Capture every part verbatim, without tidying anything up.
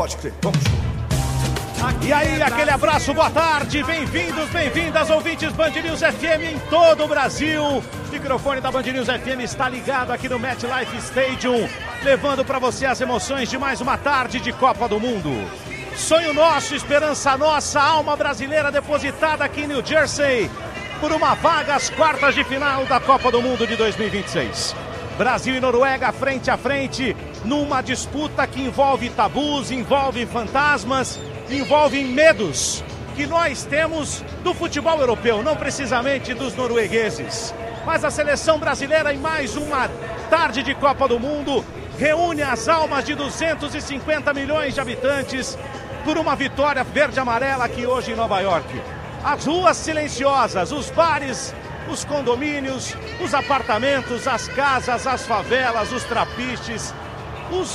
Pode crer, vamos. E aí, aquele abraço, boa tarde, bem-vindos, bem-vindas, ouvintes Band News F M em todo o Brasil. O microfone da Band News F M está ligado aqui no MetLife Stadium, levando para você as emoções de mais uma tarde de Copa do Mundo. Sonho nosso, esperança nossa, alma brasileira depositada aqui em New Jersey por uma vaga às quartas de final da Copa do Mundo de dois mil e vinte e seis. Brasil e Noruega frente a frente, numa disputa que envolve tabus, envolve fantasmas, envolve medos que nós temos do futebol europeu, não precisamente dos noruegueses. Mas a seleção brasileira, em mais uma tarde de Copa do Mundo, reúne as almas de duzentos e cinquenta milhões de habitantes por uma vitória verde-amarela aqui hoje em Nova York. As ruas silenciosas, os bares, os condomínios, os apartamentos, as casas, as favelas, os trapiches, os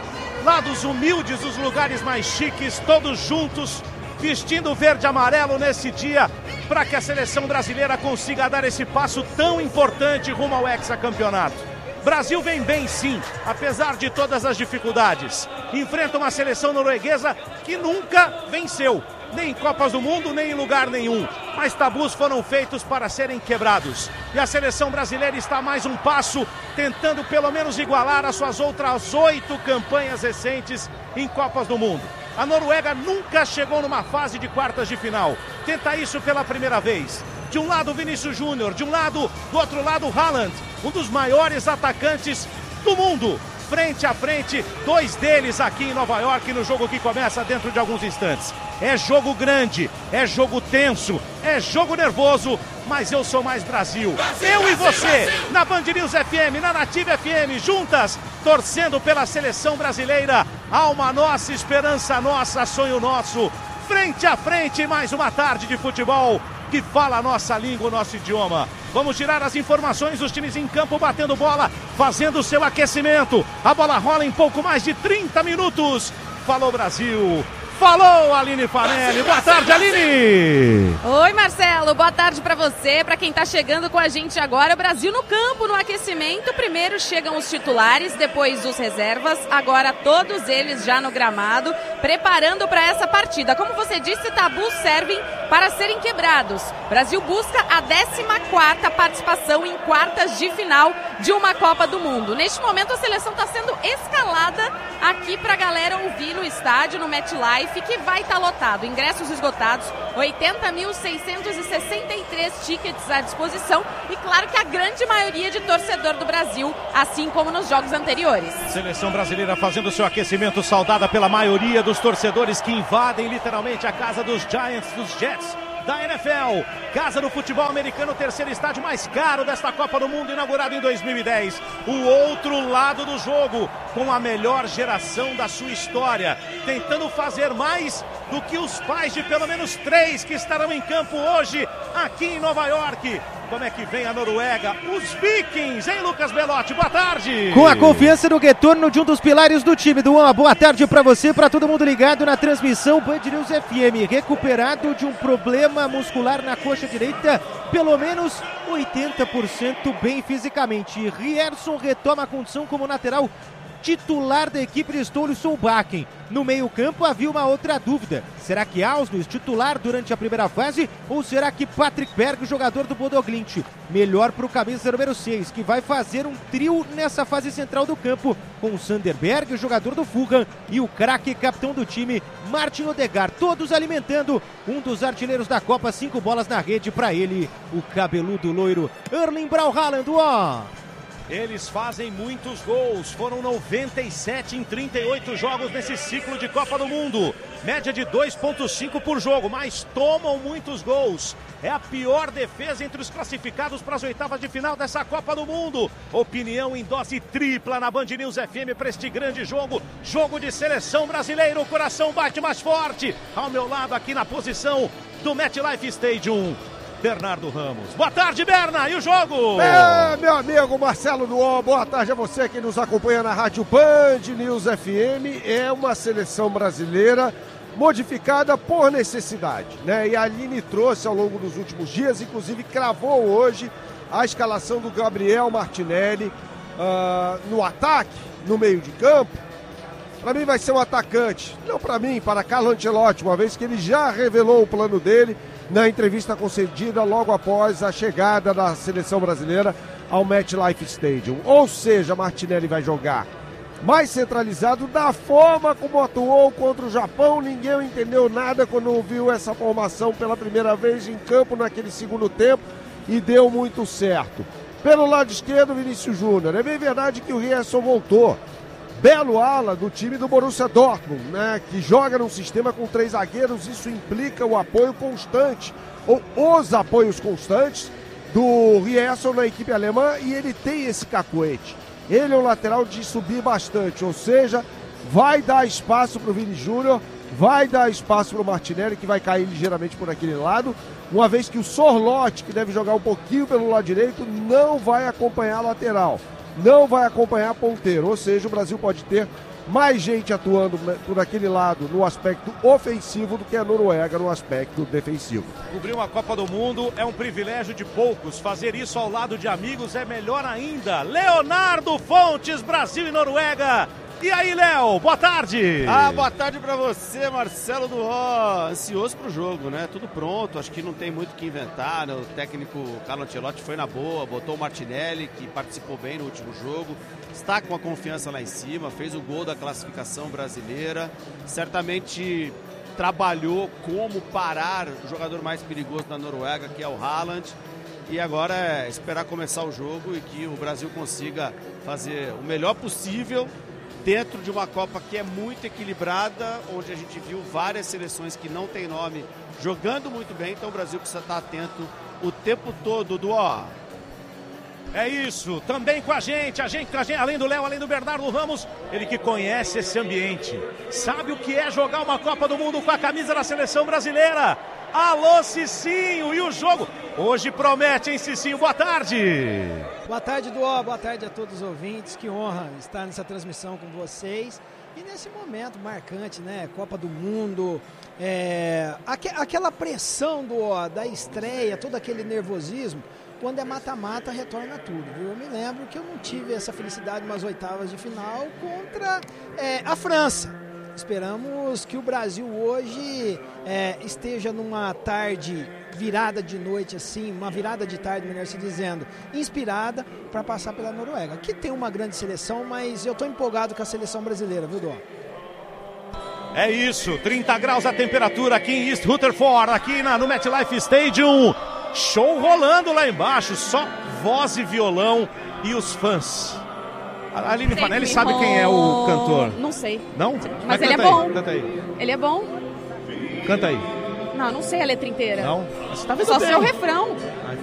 lados humildes, os lugares mais chiques, todos juntos, vestindo verde e amarelo nesse dia, para que a seleção brasileira consiga dar esse passo tão importante rumo ao hexacampeonato. Brasil vem bem sim, apesar de todas as dificuldades. Enfrenta uma seleção norueguesa que nunca venceu, nem em Copas do Mundo, nem em lugar nenhum. Mas tabus foram feitos para serem quebrados. E a seleção brasileira está a mais um passo, tentando pelo menos igualar as suas outras oito campanhas recentes em Copas do Mundo. A Noruega nunca chegou numa fase de quartas de final. Tenta isso pela primeira vez. De um lado, Vinícius Júnior, de um lado, do outro lado, Haaland, um dos maiores atacantes do mundo. Frente a frente, dois deles aqui em Nova York, no jogo que começa dentro de alguns instantes. É jogo grande, é jogo tenso, é jogo nervoso, mas eu sou mais Brasil. Eu e você, na Band News F M, na Nativa F M, juntas, torcendo pela seleção brasileira. Alma nossa, esperança nossa, sonho nosso. Frente a frente, mais uma tarde de futebol que fala a nossa língua, o nosso idioma. Vamos tirar as informações dos times em campo, batendo bola, fazendo o seu aquecimento. A bola rola em pouco mais de trinta minutos. Falou Brasil! Falou, Aline Fanelli. Boa tarde, Aline. Oi, Marcelo. Boa tarde para você, para quem está chegando com a gente agora. O Brasil no campo, no aquecimento. Primeiro chegam os titulares, depois os reservas. Agora todos eles já no gramado, preparando para essa partida. Como você disse, tabus servem para serem quebrados. O Brasil busca a décima quarta participação em quartas de final de uma Copa do Mundo. Neste momento, a seleção está sendo escalada aqui para a galera ouvir no estádio, no MetLife, que vai estar lotado. Ingressos esgotados, oitenta mil seiscentos e sessenta e três tickets à disposição e claro que a grande maioria de torcedor do Brasil, assim como nos jogos anteriores. Seleção brasileira fazendo seu aquecimento, saudada pela maioria dos torcedores que invadem literalmente a casa dos Giants, dos Jets da N F L. Casa do futebol americano, o terceiro estádio mais caro desta Copa do Mundo, inaugurado em dois mil e dez. O outro lado do jogo, com a melhor geração da sua história, tentando fazer mais do que os pais de pelo menos três que estarão em campo hoje aqui em Nova York. Como é que vem a Noruega? Os Vikings, hein, Lucas Belotti? Boa tarde! Com a confiança no retorno de um dos pilares do time do Uma boa tarde para você, para todo mundo ligado na transmissão Band News F M. Recuperado de um problema muscular na coxa direita, pelo menos oitenta por cento bem fisicamente. Rierson retoma a condição como lateral titular da equipe de Ståle Solbakken. No meio-campo havia uma outra dúvida. Será que Ausnes titular durante a primeira fase ou será que Patrick Berg, jogador do Bodo Glimt? Melhor para o camisa número seis, que vai fazer um trio nessa fase central do campo com o Sander Berg, o jogador do Fulham, e o craque capitão do time, Martin Odegaard, todos alimentando um dos artilheiros da Copa. Cinco bolas na rede para ele, o cabeludo loiro Erling Braut Haaland. Ó! Eles fazem muitos gols, foram noventa e sete em trinta e oito jogos nesse ciclo de Copa do Mundo. Média de dois ponto cinco por jogo, mas tomam muitos gols. É a pior defesa entre os classificados para as oitavas de final dessa Copa do Mundo. Opinião em dose tripla na Band News F M para este grande jogo. Jogo de seleção brasileira, o coração bate mais forte. Ao meu lado aqui na posição do MetLife Stadium, Bernardo Ramos. Boa tarde, Berna, e o jogo? É, meu amigo Marcelo Duó, boa tarde a você que nos acompanha na Rádio Band News F M. É uma seleção brasileira modificada por necessidade, né? E a Aline trouxe ao longo dos últimos dias, inclusive cravou hoje a escalação do Gabriel Martinelli uh, no ataque, no meio de campo. Para mim vai ser um atacante. Não para mim, para Carlo Ancelotti, uma vez que ele já revelou o plano dele na entrevista concedida logo após a chegada da seleção brasileira ao MetLife Stadium. Ou seja, Martinelli vai jogar mais centralizado da forma como atuou contra o Japão. Ninguém entendeu nada quando viu essa formação pela primeira vez em campo naquele segundo tempo e deu muito certo. Pelo lado esquerdo, Vinícius Júnior. É bem verdade que o Rierson voltou. Belo ala do time do Borussia Dortmund, né, que joga num sistema com três zagueiros. Isso implica o apoio constante, ou os apoios constantes do Rierson na equipe alemã, e ele tem esse cacuete. Ele é um lateral de subir bastante, ou seja, vai dar espaço para o Vini Júnior, vai dar espaço para o Martinelli, que vai cair ligeiramente por aquele lado, uma vez que o Sorloth, que deve jogar um pouquinho pelo lado direito, não vai acompanhar a lateral, não vai acompanhar a ponteiro, ou seja, o Brasil pode ter mais gente atuando por aquele lado no aspecto ofensivo do que a Noruega no aspecto defensivo. Cobrir uma Copa do Mundo é um privilégio de poucos. Fazer isso ao lado de amigos é melhor ainda. Leonardo Fontes, Brasil e Noruega. E aí, Léo, boa tarde. Ah, boa tarde pra você, Marcelo Duó. Ansioso pro jogo, né? Tudo pronto, acho que não tem muito o que inventar, né? O técnico Carlo Ancelotti foi na boa, botou o Martinelli, que participou bem no último jogo, está com a confiança lá em cima, fez o gol da classificação brasileira, certamente trabalhou como parar o jogador mais perigoso da Noruega, que é o Haaland. E agora é esperar começar o jogo e que o Brasil consiga fazer o melhor possível dentro de uma Copa que é muito equilibrada, onde a gente viu várias seleções que não tem nome jogando muito bem, então o Brasil precisa estar atento o tempo todo, Duó. É isso, também com a gente, a gente, a gente além do Léo, além do Bernardo Ramos, ele que conhece esse ambiente, sabe o que é jogar uma Copa do Mundo com a camisa da seleção brasileira. Alô, Cicinho, e o jogo hoje promete, hein, Cicinho? Boa tarde. Boa tarde, Duó, boa tarde a todos os ouvintes, que honra estar nessa transmissão com vocês. E nesse momento marcante, né, Copa do Mundo, é, aqu aquela pressão do, da estreia, todo aquele nervosismo, quando é mata-mata retorna tudo, viu? Eu me lembro que eu não tive essa felicidade umas oitavas de final contra é, a França. Esperamos que o Brasil hoje é, esteja numa tarde virada de noite, assim, uma virada de tarde, melhor se dizendo, inspirada para passar pela Noruega, que tem uma grande seleção, mas eu estou empolgado com a seleção brasileira, viu, Dó? É isso, trinta graus a temperatura aqui em East Rutherford, aqui na, no MetLife Stadium. Show rolando lá embaixo, só voz e violão e os fãs. A Aline Fanelli sabe quem é o cantor? Não sei. Não? Mas, Mas ele é canta bom. Aí, canta aí. Ele é bom. Canta aí. Não, não sei a letra inteira. Não? Você tá vendo Só bem. sei o refrão.